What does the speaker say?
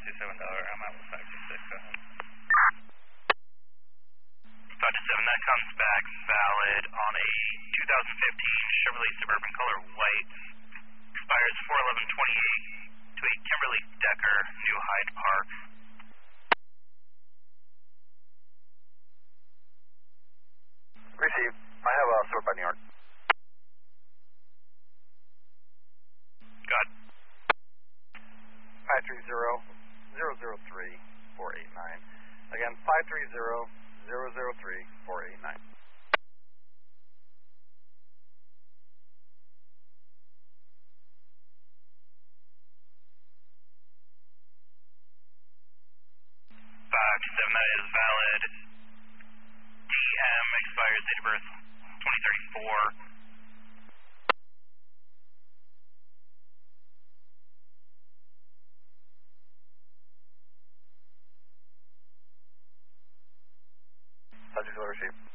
527, I'm out with 526, go ahead. 527, that comes back valid on a 2015 Chevrolet Suburban color white. Expires 4/11/28 to a Kimberly Decker, New Hyde Park. Receive. I have a sort by New York. Got 530-003-489. Again, 530-003-489. That is valid. DM expires date of birth 2034. Subject will receive.